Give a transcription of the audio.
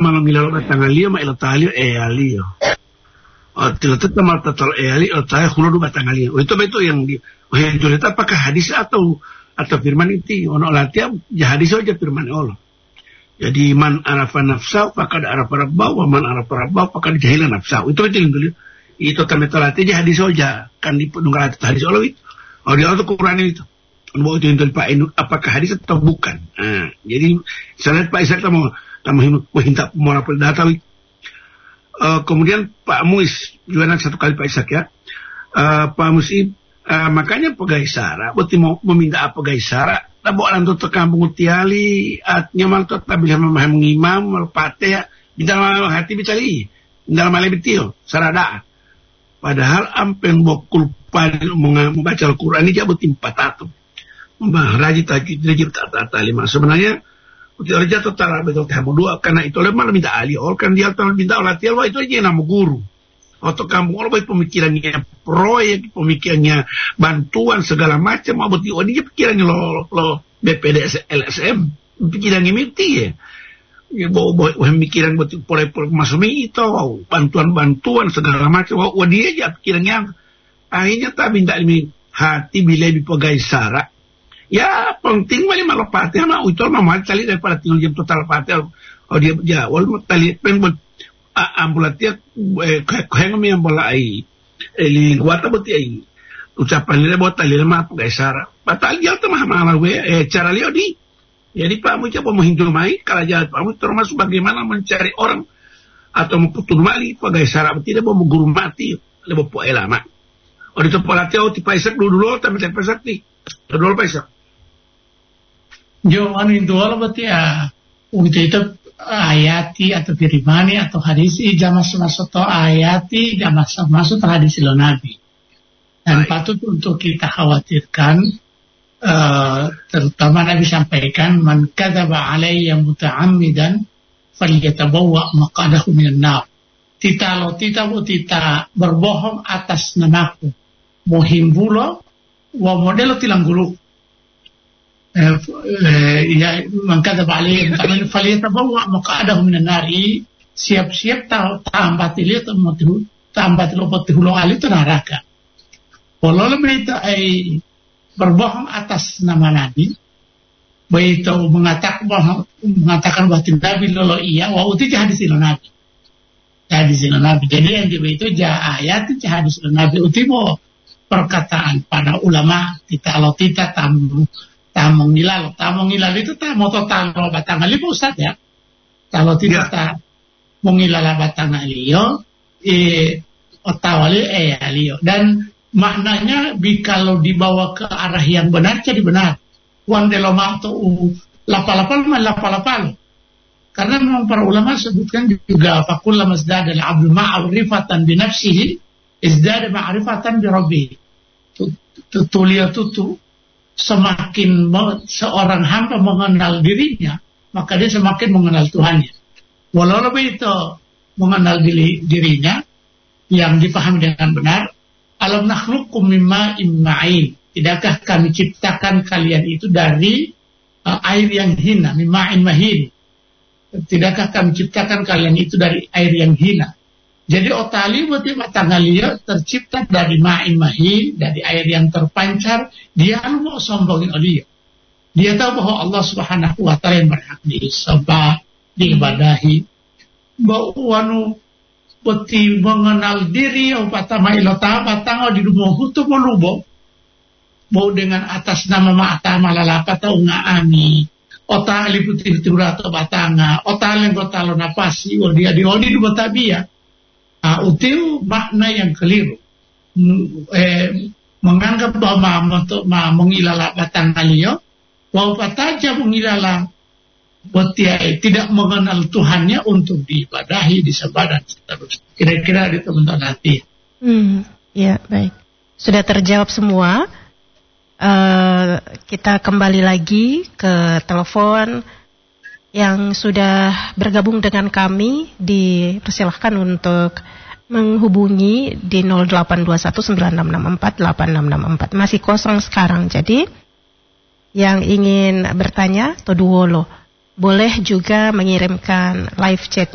malam ilal batangalio ma ilotalio alio. Tidak tetap tatal ali otai hulu batangalio. Itu yang cerita apakah hadis atau firman itu ono latihan ya hadis aja firman Allah. Jadi man arafa nafsa faqad arafa rabbahu wa man arafa rabbahu faqad jahila nafsa. Itu yang dulu. Itu latihan ya hadis aja kan di penunggal hadis Allah itu. Oh dia itu Quran itu. Bahwa itu yang Pak Inu, apakah hadis atau bukan? Jadi saya lihat Pak Ishak tamu hinta moral data. Kemudian Pak Muis juga satu kali Pak Ishak ya. Pak Muis makanya pegaisara, berarti mau meminta apa pegaisara? Tabo lantu terkampung utiali, nyamal tu tak bisa memahami imam, melpate ya. Di dalam hati bicari, di dalam hal betul, sarada. Padahal ampen bokul pada membaca Al-Quran ini jauh timpa tatum. Raji tajwid tata lima sebenarnya utia raja total betul kamu dua karena itu lemah minta ahli kan dia tahu minta olah tiawa itu aja nama guru atau kamu kalau baik pemikirannya proyek pemikirannya bantuan segala macam mau betul dia pikirannya lo BPD LSM pikirannya mimpi ya bawa pemikiran betul proyek masuk itu bantuan segala macam dia aja pikirannya akhirnya tak minta hati bila dipegai syarat. Ya penting mali malah patih mah itu mah cari daripada tinggal jam total patih. Oh dia wal tali pen ambulatia kayak yang bola ai li guata beti ai ucapan dia buat tali mah apa guys sara batal dia teh mah we cara lihat di jadi Pak Mu coba menghindu mai kalau jalan Pak Mu termasuk bagaimana mencari orang atau memputus mali apa guys sara tidak mau guru mati lebih poe lama. Oh di tempat latih tipe Isak dulu tapi tipe Isak nih dulu Pak Isak. Jo itu kalau berarti ya untuk itu ayati atau firimani atau hadisi jamaah masuk atau ayati jamaah masuk hadis Nabi dan patut untuk kita khawatirkan terutama Nabi sampaikan man kadzaba alayya muta'ammidan falyatabawwa maq'adahu minan nar. Tita berbohong atas namaku mohimbulo wa modelo tilanggulu ya maka balik kami falyatabawwa maq'adahu minan nari siap-siap tambat lihat tambat lopot hulung ali itu neraka. Walau lebih itu berbohong atas nama Nabi begitu mengatakan bahwa Nabi lolo iya wa uti hadis Nabi hadis Nabi. Jadi yang itu ayat itu hadis Nabi uti perkataan para ulama kita tamong ngilal itu mau total batang alio Ustaz ya. Kalau tidak mau ngilal batang alio otawali alio dan maknanya kalau dibawa ke arah yang benar jadi benar. Wan deloma tu lapal karena memang para ulama sebutkan juga faqul lamasdada al-'abdu ma'rifatan bi nafsihi izdada ma'rifatan bi rabbih. Tutu semakin seorang hamba mengenal dirinya, maka dia semakin mengenal Tuhannya. Walau lebih itu mengenal dirinya yang dipahami dengan benar. Alam nakhluqkum mimma imma'in. Tidakkah kami ciptakan kalian itu dari air yang hina, mimma'in mahin. Tidakkah kami ciptakan kalian itu dari air yang hina. Jadi otali berarti matangalia tercipta dari ma'in mahin, dari air yang terpancar. Dia mau sombongin dia. Dia tahu bahwa Allah Subhanahu wa ta'ala yang berhak disembah, diibadahi. Bahwa beti mengenal diri patama ilota patang di rumah hutu melubo mau dengan atas nama mata malalapa tau ngaani ota liputi tura atau batanga ota lenggota lo napasi dia di dua tabia utiu makna yang keliru menganggap bahwa mengilala batang alio bahwa pataja mengilala Betiai tidak mengenal Tuhannya untuk diibadahi, disembah dan seterusnya. Kira-kira itu bentuk hati. Ya baik. Sudah terjawab semua. Kita kembali lagi ke telepon yang sudah bergabung dengan kami. Dipersilahkan untuk menghubungi di 082196648664. Masih kosong sekarang. Jadi yang ingin bertanya Toduwolo boleh juga mengirimkan live chat